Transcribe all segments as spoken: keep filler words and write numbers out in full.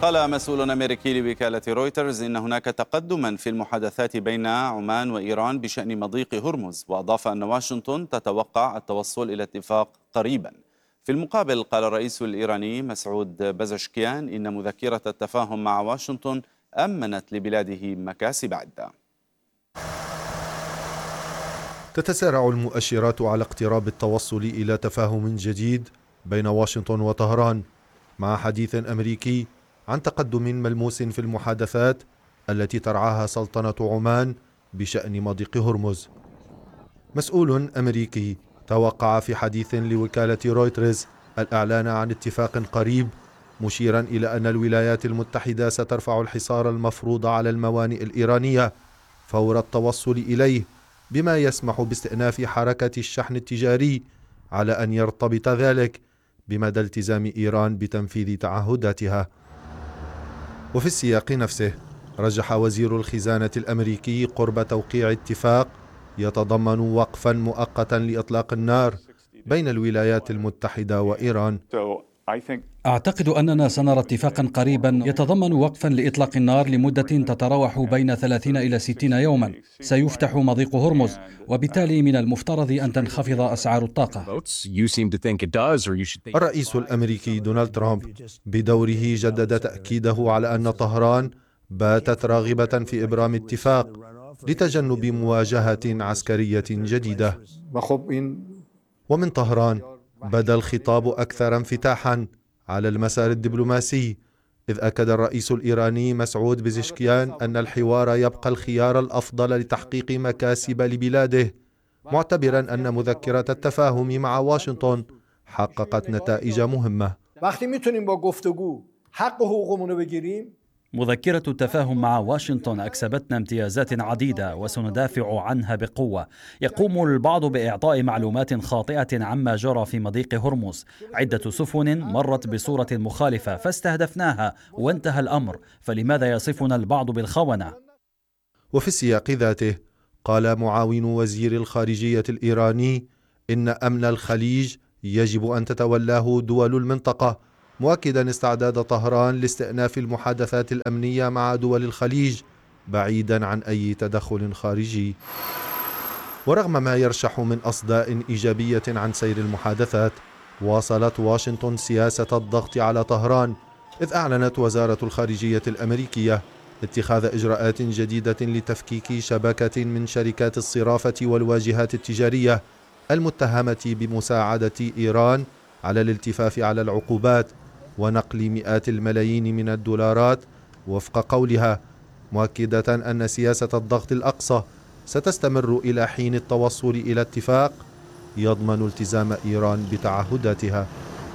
قال مسؤول أمريكي لوكالة رويترز إن هناك تقدما في المحادثات بين عمان وإيران بشأن مضيق هرمز، وأضاف أن واشنطن تتوقع التوصل إلى اتفاق قريبا. في المقابل قال الرئيس الإيراني مسعود بزشكيان إن مذكرة التفاهم مع واشنطن أمنت لبلاده مكاسب عدة. تتسارع المؤشرات على اقتراب التوصل إلى تفاهم جديد بين واشنطن وطهران، مع حديث أمريكي عن تقدم ملموس في المحادثات التي ترعاها سلطنة عمان بشأن مضيق هرمز. مسؤول أمريكي توقع في حديث لوكالة رويترز الإعلان عن اتفاق قريب، مشيرا إلى أن الولايات المتحدة سترفع الحصار المفروض على الموانئ الإيرانية فور التوصل إليه، بما يسمح باستئناف حركة الشحن التجاري على أن يرتبط ذلك بمدى التزام إيران بتنفيذ تعهداتها. وفي السياق نفسه رجح وزير الخزانة الأمريكي قرب توقيع اتفاق يتضمن وقفا مؤقتا لإطلاق النار بين الولايات المتحدة وإيران. أعتقد أننا سنرى اتفاقا قريبا يتضمن وقفا لإطلاق النار لمدة تتراوح بين ثلاثين إلى ستين يوما. سيفتح مضيق هرمز، وبالتالي من المفترض أن تنخفض أسعار الطاقة. الرئيس الأمريكي دونالد ترامب بدوره جدد تأكيده على أن طهران باتت راغبة في إبرام اتفاق لتجنب مواجهة عسكرية جديدة. ومن طهران بدا الخطاب أكثر انفتاحا على المسار الدبلوماسي، إذ أكد الرئيس الإيراني مسعود بزشكيان أن الحوار يبقى الخيار الأفضل لتحقيق مكاسب لبلاده، معتبرا أن مذكرة التفاهم مع واشنطن حققت نتائج مهمة. مذكرة التفاهم مع واشنطن أكسبتنا امتيازات عديدة وسندافع عنها بقوة. يقوم البعض بإعطاء معلومات خاطئة عما جرى في مضيق هرمز. عدة سفن مرت بصورة مخالفة فاستهدفناها وانتهى الأمر، فلماذا يصفنا البعض بالخونة؟ وفي السياق ذاته قال معاون وزير الخارجية الإيراني إن أمن الخليج يجب أن تتولاه دول المنطقة، مؤكدا استعداد طهران لاستئناف المحادثات الأمنية مع دول الخليج بعيدا عن أي تدخل خارجي. ورغم ما يرشح من أصداء إيجابية عن سير المحادثات، واصلت واشنطن سياسة الضغط على طهران، إذ أعلنت وزارة الخارجية الأمريكية اتخاذ إجراءات جديدة لتفكيك شبكة من شركات الصرافة والواجهات التجارية المتهمة بمساعدة إيران على الالتفاف على العقوبات ونقل مئات الملايين من الدولارات وفق قولها، مؤكدة أن سياسة الضغط الأقصى ستستمر إلى حين التوصل إلى اتفاق يضمن التزام إيران بتعهداتها.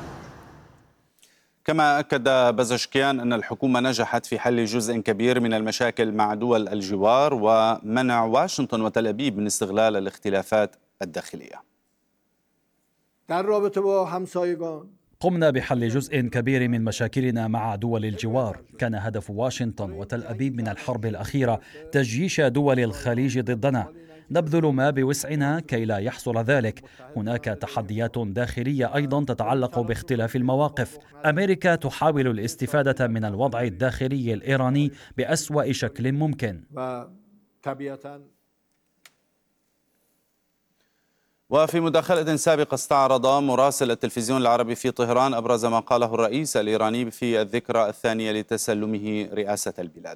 كما أكد بزشكيان أن الحكومة نجحت في حل جزء كبير من المشاكل مع دول الجوار ومنع واشنطن وتل أبيب من استغلال الاختلافات الداخلية. قمنا بحل جزء كبير من مشاكلنا مع دول الجوار. كان هدف واشنطن وتل أبيب من الحرب الأخيرة تجيش دول الخليج ضدنا. نبذل ما بوسعنا كي لا يحصل ذلك. هناك تحديات داخلية أيضا تتعلق باختلاف المواقف. أمريكا تحاول الاستفادة من الوضع الداخلي الإيراني بأسوأ شكل ممكن. وفي مداخلة سابقة استعرض مراسل التلفزيون العربي في طهران أبرز ما قاله الرئيس الإيراني في الذكرى الثانية لتسلمه رئاسة البلاد.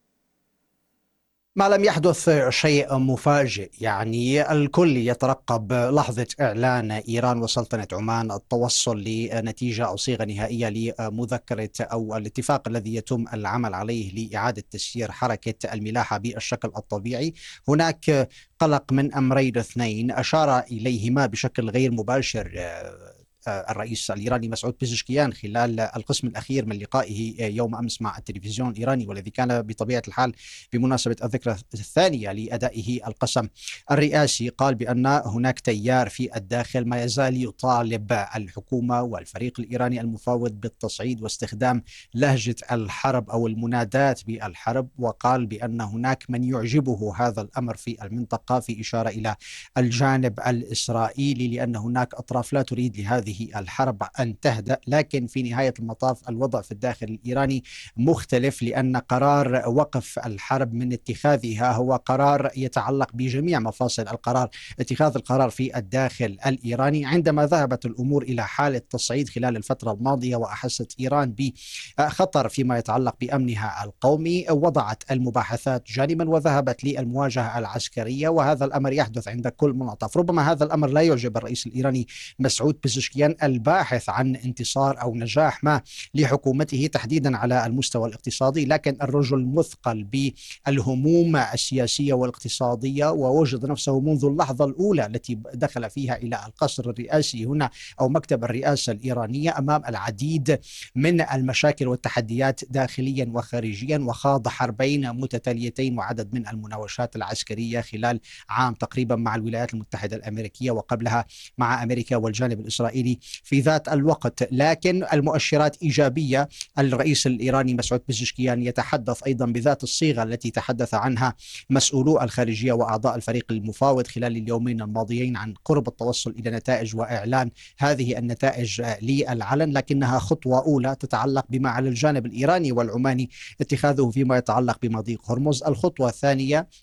ما لم يحدث شيء مفاجئ، يعني الكل يترقب لحظة إعلان إيران وسلطنة عمان التوصل لنتيجة أو صيغة نهائية لمذكرة أو الاتفاق الذي يتم العمل عليه لإعادة تسيير حركة الملاحة بالشكل الطبيعي. هناك قلق من أمرين اثنين أشار إليهما بشكل غير مباشر الرئيس الإيراني مسعود بزشكيان خلال القسم الأخير من لقائه يوم أمس مع التلفزيون الإيراني، والذي كان بطبيعة الحال بمناسبة الذكرى الثانية لأدائه القسم الرئاسي. قال بأن هناك تيار في الداخل ما يزال يطالب الحكومة والفريق الإيراني المفاوض بالتصعيد واستخدام لهجة الحرب أو المنادات بالحرب، وقال بأن هناك من يعجبه هذا الأمر في المنطقة، في إشارة إلى الجانب الإسرائيلي، لأن هناك أطراف لا تريد لهذه هذه الحرب أن تهدأ، لكن في نهاية المطاف الوضع في الداخل الإيراني مختلف، لأن قرار وقف الحرب من اتخاذها هو قرار يتعلق بجميع مفاصل القرار، اتخاذ القرار في الداخل الإيراني. عندما ذهبت الأمور إلى حالة تصعيد خلال الفترة الماضية وأحست إيران بخطر فيما يتعلق بأمنها القومي، وضعت المباحثات جانبا وذهبت للمواجهة العسكرية، وهذا الأمر يحدث عند كل منعطف. ربما هذا الأمر لا يعجب الرئيس الإيراني مسعود بيزشكيان الباحث عن انتصار أو نجاح ما لحكومته تحديدا على المستوى الاقتصادي، لكن الرجل مثقل بالهموم السياسية والاقتصادية، ووجد نفسه منذ اللحظة الأولى التي دخل فيها إلى القصر الرئاسي هنا أو مكتب الرئاسة الإيرانية أمام العديد من المشاكل والتحديات داخليا وخارجيا، وخاض حربين متتاليتين وعدد من المناوشات العسكرية خلال عام تقريبا مع الولايات المتحدة الأمريكية، وقبلها مع أمريكا والجانب الإسرائيلي في ذات الوقت. لكن المؤشرات إيجابية. الرئيس الإيراني مسعود بيزشكيان يتحدث أيضا بذات الصيغة التي تحدث عنها مسؤولو الخارجية وأعضاء الفريق المفاوض خلال اليومين الماضيين عن قرب التوصل إلى نتائج وإعلان هذه النتائج للعلن، لكنها خطوة أولى تتعلق بما على الجانب الإيراني والعماني اتخاذه فيما يتعلق بمضيق هرمز. الخطوة الثانية